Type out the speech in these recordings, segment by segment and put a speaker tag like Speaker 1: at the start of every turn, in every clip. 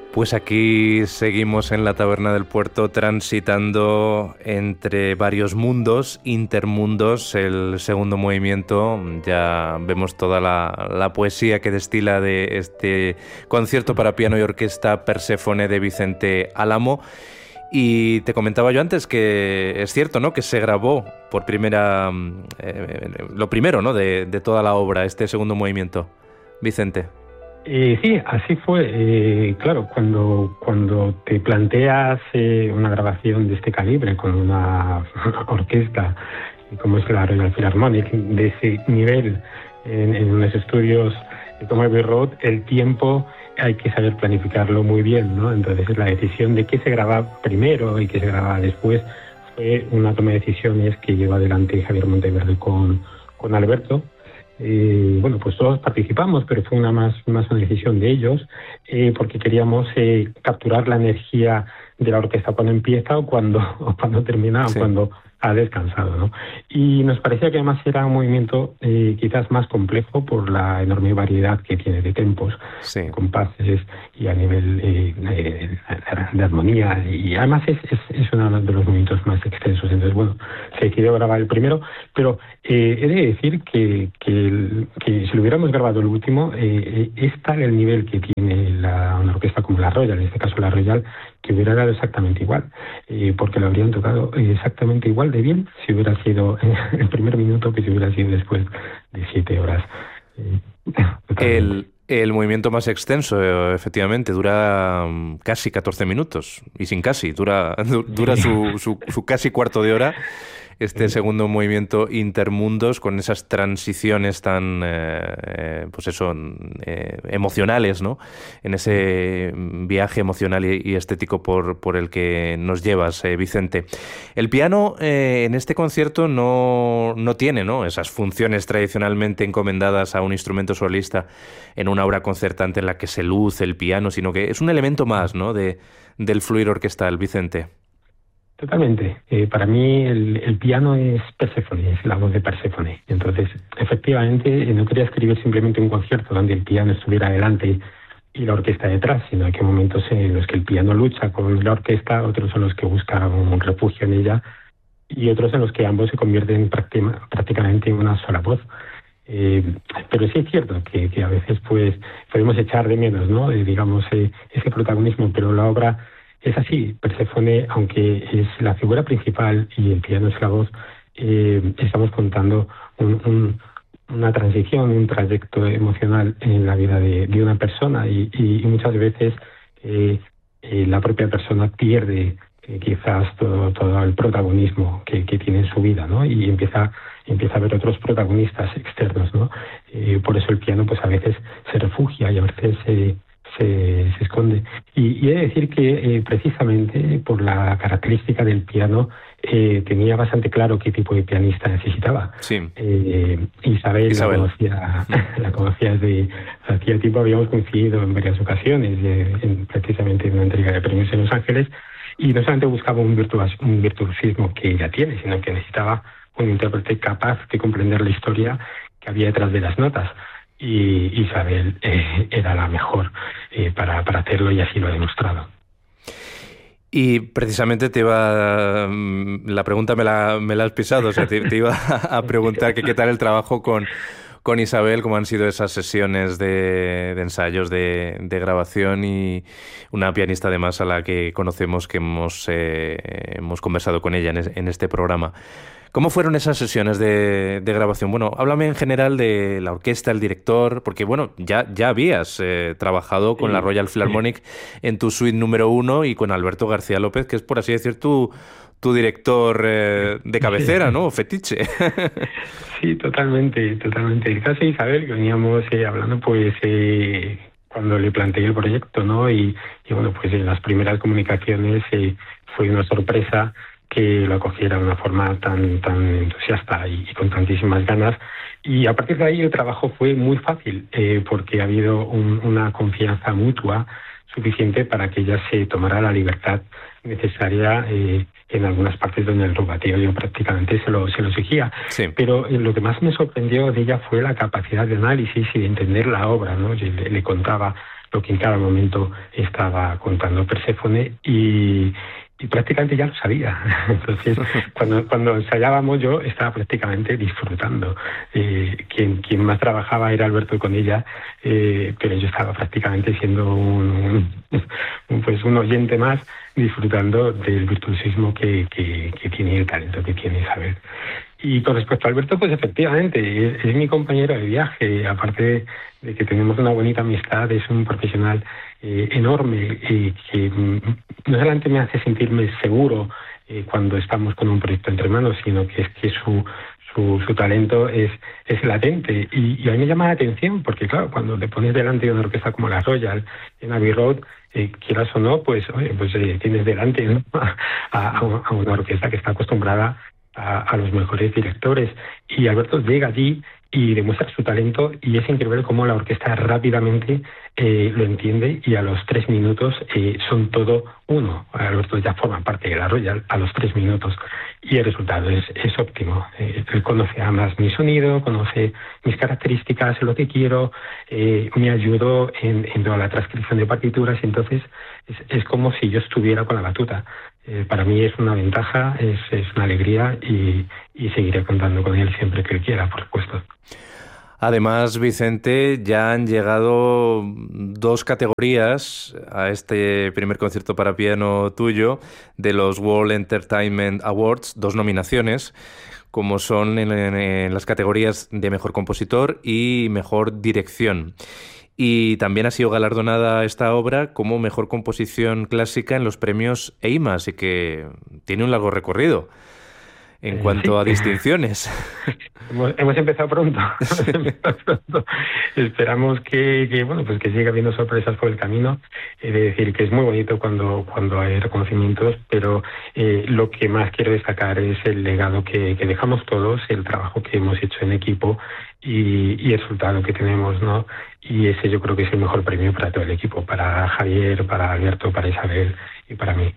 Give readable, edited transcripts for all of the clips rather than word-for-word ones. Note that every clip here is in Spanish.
Speaker 1: Pues aquí seguimos en la Taberna del Puerto transitando entre varios mundos, intermundos. El segundo movimiento, ya vemos toda la poesía que destila de este concierto para piano y orquesta Perséfone de Vicente Álamo. Y te comentaba yo antes que es cierto, ¿no?, que se grabó por lo primero, ¿no?, de toda la obra, este segundo movimiento. Vicente.
Speaker 2: Sí, así fue. Claro, cuando te planteas una grabación de este calibre con una orquesta como es la Royal Philharmonic, de ese nivel, en unos estudios como Abbey Road, el tiempo hay que saber planificarlo muy bien, ¿no? Entonces la decisión de qué se graba primero y qué se graba después fue una toma de decisiones que llevó adelante Javier Monteverde con Alberto. Bueno, pues todos participamos, pero fue más una decisión de ellos, porque queríamos capturar la energía de la orquesta cuando empieza o cuando termina, sí, o cuando ha descansado, ¿no? Y nos parecía que además era un movimiento quizás más complejo por la enorme variedad que tiene de tempos, sí, compases y a nivel de armonía, y además es uno de los movimientos más extensos. Entonces, bueno, se decidió grabar el primero, pero he de decir que si lo hubiéramos grabado el último, es tal el nivel que tiene una orquesta como la Royal, en este caso la Royal, que hubiera dado exactamente igual, porque lo habrían tocado exactamente igual de bien si hubiera sido el primer minuto que si hubiera sido después de 7 horas.
Speaker 1: El movimiento más extenso, efectivamente, dura casi 14 minutos, y sin casi, dura su casi cuarto de hora. Este segundo movimiento Intermundos, con esas transiciones tan, emocionales, ¿no? En ese viaje emocional y estético por el que nos llevas, Vicente. El piano en este concierto no tiene, ¿no?, esas funciones tradicionalmente encomendadas a un instrumento solista en una obra concertante en la que se luce el piano, sino que es un elemento más, ¿no?, del fluir orquestal, Vicente.
Speaker 2: Totalmente. Para mí el piano es Perséfone, es la voz de Perséfone. Entonces, efectivamente, no quería escribir simplemente un concierto donde el piano estuviera adelante y la orquesta detrás, sino que hay momentos en los que el piano lucha con la orquesta, otros son los que buscan un refugio en ella, y otros en los que ambos se convierten prácticamente en una sola voz. Pero sí es cierto que a veces pues podemos echar de menos, ¿no?, ese protagonismo, pero la obra es así. Perséfone, aunque es la figura principal y el piano es la voz, estamos contando una transición, un trayecto emocional en la vida de una persona, y muchas veces la propia persona pierde quizás todo el protagonismo que tiene en su vida, ¿no? Y empieza a ver otros protagonistas externos, ¿no? Por eso el piano pues a veces se refugia y a veces se esconde. Y he de decir que precisamente por la característica del piano tenía bastante claro qué tipo de pianista necesitaba.
Speaker 1: Sí.
Speaker 2: Isabel. La conocía desde hacía tiempo, habíamos coincidido en varias ocasiones, precisamente en una entrega de premios en Los Ángeles, y no solamente buscaba un virtuosismo que ella tiene, sino que necesitaba un intérprete capaz de comprender la historia que había detrás de las notas. Y Isabel era la mejor para hacerlo, y así lo ha demostrado.
Speaker 1: Y precisamente la pregunta me la has pisado, o sea, te iba a preguntar que qué tal el trabajo con Isabel, cómo han sido esas sesiones de ensayos, de grabación, y una pianista además a la que conocemos, que hemos conversado con ella en este programa. ¿Cómo fueron esas sesiones de grabación? Bueno, háblame en general de la orquesta, el director, porque bueno, ya habías trabajado con la Royal Philharmonic en tu suite número 1 y con Alberto García López, que es, por así decir, tu director de cabecera, ¿no? Fetiche.
Speaker 2: Sí, totalmente. El caso de Isabel, que veníamos hablando, pues cuando le planteé el proyecto, ¿no? Y bueno, pues en las primeras comunicaciones fue una sorpresa que lo acogiera de una forma tan entusiasta y con tantísimas ganas. Y a partir de ahí el trabajo fue muy fácil, porque ha habido una confianza mutua suficiente para que ella se tomara la libertad necesaria en algunas partes donde el rogateo yo prácticamente se lo exigía.
Speaker 1: Sí.
Speaker 2: Pero lo que más me sorprendió de ella fue la capacidad de análisis y de entender la obra, ¿no? Yo le contaba lo que en cada momento estaba contando Perséfone y prácticamente ya lo sabía. Entonces, cuando ensayábamos yo estaba prácticamente disfrutando. Quien más trabajaba era Alberto con ella, pero yo estaba prácticamente siendo un oyente más, disfrutando del virtuosismo que tiene, el talento que tiene Isabel. Y con respecto a Alberto, pues efectivamente, es mi compañero de viaje. Aparte de que tenemos una bonita amistad, es un profesional enorme que no solamente me hace sentirme seguro cuando estamos con un proyecto entre manos, sino que es que su talento es latente. Y a mí me llama la atención, porque claro, cuando te pones delante de una orquesta como la Royal en Abbey Road, quieras o no, pues tienes delante, ¿no? a una orquesta que está acostumbrada a los mejores directores, y Alberto llega allí y demuestra su talento, y es increíble cómo la orquesta rápidamente lo entiende, y a los 3 minutos son todo uno. Alberto ya forma parte de la Royal a los 3 minutos, y el resultado es óptimo. Él conoce además mi sonido, conoce mis características, lo que quiero, me ayudó en toda la transcripción de partituras, y entonces es como si yo estuviera con la batuta. Para mí es una ventaja, es una alegría, y seguiré contando con él siempre que él quiera, por supuesto.
Speaker 1: Además, Vicente, ya han llegado 2 categorías a este primer concierto para piano tuyo de los World Entertainment Awards, 2 nominaciones, como son en las categorías de Mejor Compositor y Mejor Dirección. Y también ha sido galardonada esta obra como Mejor Composición Clásica en los premios EIMA, así que tiene un largo recorrido en cuanto a distinciones.
Speaker 2: Hemos empezado pronto. Esperamos que siga habiendo sorpresas por el camino. He de decir que es muy bonito cuando hay reconocimientos, pero lo que más quiero destacar es el legado que dejamos todos, el trabajo que hemos hecho en equipo y el resultado que tenemos, ¿no? Y ese yo creo que es el mejor premio para todo el equipo, para Javier, para Alberto, para Isabel y para mí.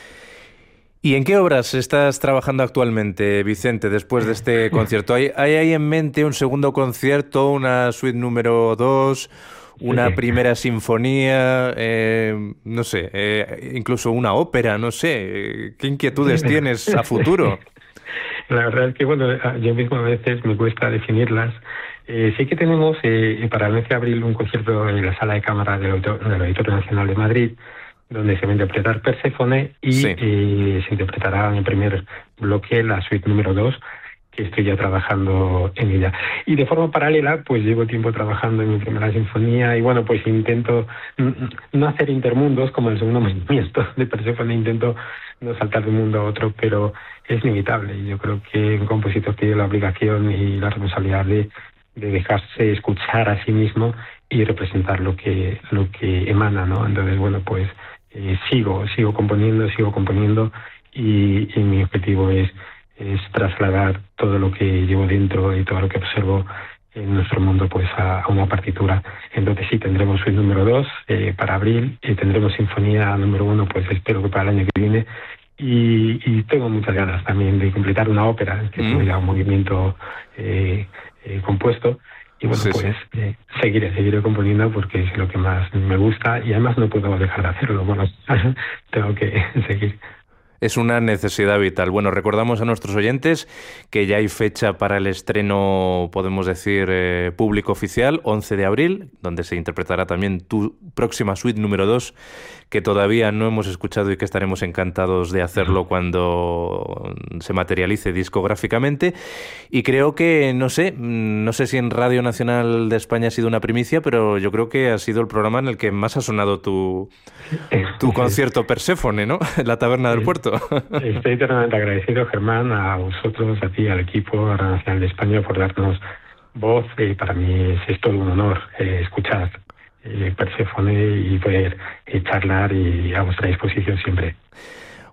Speaker 1: ¿Y en qué obras estás trabajando actualmente, Vicente, después de este concierto? ¿Hay ahí en mente un segundo concierto, una suite número 2, una primera sinfonía, no sé, incluso una ópera, no sé? ¿Qué inquietudes tienes a futuro?
Speaker 2: La verdad es que, yo mismo a veces me cuesta definirlas. Sí que tenemos para el mes de abril un concierto en la Sala de Cámara del Auditorio Nacional de Madrid, donde se va a interpretar Perséfone y se interpretará en el primer bloque la suite número 2, que estoy ya trabajando en ella. Y de forma paralela, pues llevo tiempo trabajando en mi primera sinfonía y pues intento no hacer intermundos como el segundo movimiento de Perséfone, intento no saltar de un mundo a otro, pero es inevitable. Yo creo que un compositor tiene la obligación y la responsabilidad de dejarse escuchar a sí mismo y representar lo que emana, ¿no? Entonces, sigo componiendo y mi objetivo es trasladar todo lo que llevo dentro y todo lo que observo en nuestro mundo a una partitura. Entonces sí, tendremos suite número 2 para abril, y tendremos sinfonía número 1, espero que para el año que viene, y tengo muchas ganas también de completar una ópera, que es ya un movimiento compuesto. Y seguiré componiendo porque es lo que más me gusta, y además no puedo dejar de hacerlo. Tengo que seguir.
Speaker 1: Es una necesidad vital. Bueno, recordamos a nuestros oyentes que ya hay fecha para el estreno, podemos decir, público oficial, 11 de abril, donde se interpretará también tu próxima suite número 2, que todavía no hemos escuchado y que estaremos encantados de hacerlo cuando se materialice discográficamente. Y creo que, no sé si en Radio Nacional de España ha sido una primicia, pero yo creo que ha sido el programa en el que más ha sonado tu concierto Perséfone, ¿no? La Taberna del Puerto.
Speaker 2: Estoy eternamente agradecido, Germán, a vosotros, a ti, al equipo de Radio Nacional de España por darnos voz. Para mí es todo un honor escuchar Perséfone y poder charlar, y a vuestra disposición siempre.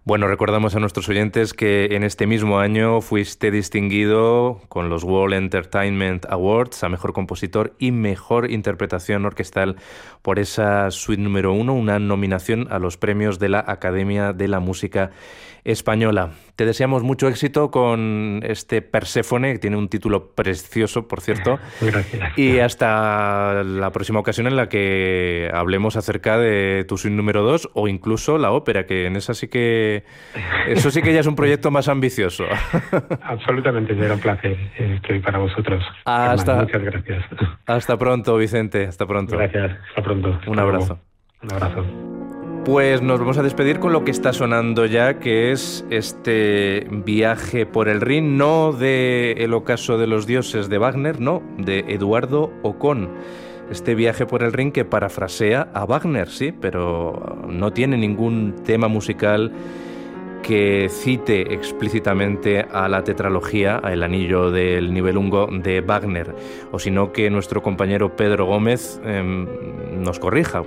Speaker 1: Bueno, recordamos a nuestros oyentes que en este mismo año fuiste distinguido con los World Entertainment Awards a Mejor Compositor y Mejor Interpretación Orquestal por esa suite número 1, una nominación a los premios de la Academia de la Música Española. Te deseamos mucho éxito con este Perséfone, que tiene un título precioso, por cierto.
Speaker 2: Gracias.
Speaker 1: Y hasta la próxima ocasión en la que hablemos acerca de tu suite número 2 o incluso la ópera, que en esa sí que... Eso sí que ya es un proyecto más ambicioso.
Speaker 2: Absolutamente, será un placer. Estoy para vosotros. Muchas gracias.
Speaker 1: Hasta pronto, Vicente. Hasta pronto.
Speaker 2: Gracias. Hasta pronto.
Speaker 1: Un abrazo.
Speaker 2: Un abrazo.
Speaker 1: Pues nos vamos a despedir con lo que está sonando ya, que es este viaje por el Rin, no de El ocaso de los dioses de Wagner, no, de Eduardo Ocón. Este viaje por el Rin que parafrasea a Wagner, sí, pero no tiene ningún tema musical que cite explícitamente a la tetralogía, a El anillo del Nibelungo de Wagner, o sino que nuestro compañero Pedro Gómez nos corrija.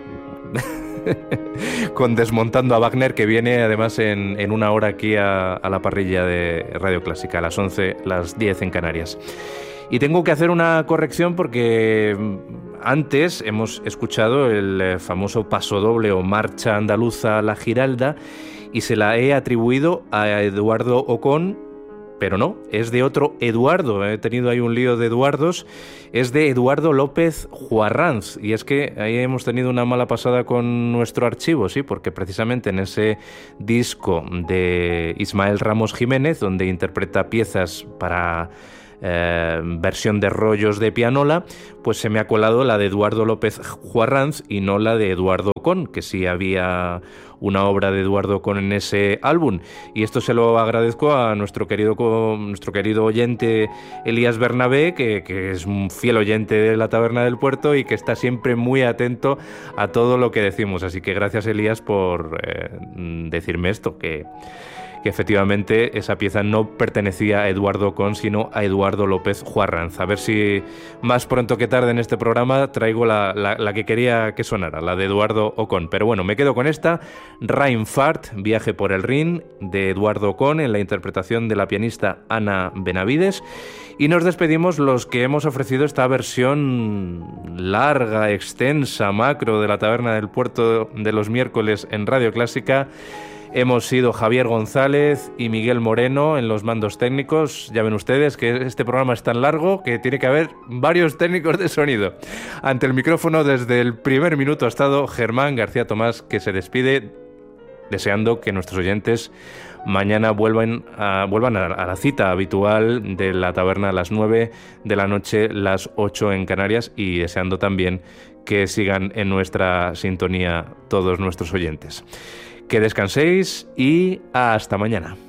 Speaker 1: Con Desmontando a Wagner, que viene además en una hora aquí a la parrilla de Radio Clásica, a las 11, las 10 en Canarias. Y tengo que hacer una corrección porque antes hemos escuchado el famoso pasodoble o marcha andaluza La Giralda y se la he atribuido a Eduardo Ocón, pero no, es de otro Eduardo. He tenido ahí un lío de Eduardos. Es de Eduardo López Juarranz. Y es que ahí hemos tenido una mala pasada con nuestro archivo, sí, porque precisamente en ese disco de Ismael Ramos Jiménez, donde interpreta piezas para versión de rollos de pianola, pues se me ha colado la de Eduardo López Juarranz y no la de Eduardo Ocón, que sí había una obra de Eduardo Ocón en ese álbum. Y esto se lo agradezco a nuestro querido oyente Elías Bernabé, que es un fiel oyente de La Taberna del Puerto y que está siempre muy atento a todo lo que decimos. Así que gracias, Elías, por decirme esto, que efectivamente esa pieza no pertenecía a Eduardo Ocón, sino a Eduardo López Juarranz. A ver si más pronto que tarde en este programa traigo la que quería que sonara, la de Eduardo Ocón. Pero bueno, me quedo con esta, Rheinfahrt, Viaje por el Rin, de Eduardo Ocón, en la interpretación de la pianista Ana Benavides. Y nos despedimos los que hemos ofrecido esta versión larga, extensa, macro de La Taberna del Puerto de los miércoles en Radio Clásica. Hemos sido Javier González y Miguel Moreno en los mandos técnicos. Ya ven ustedes que este programa es tan largo que tiene que haber varios técnicos de sonido. Ante el micrófono desde el primer minuto ha estado Germán García Tomás, que se despide deseando que nuestros oyentes mañana vuelvan a la cita habitual de la taberna a las 9 de la noche, las 8 en Canarias, y deseando también que sigan en nuestra sintonía todos nuestros oyentes. Que descanséis y hasta mañana.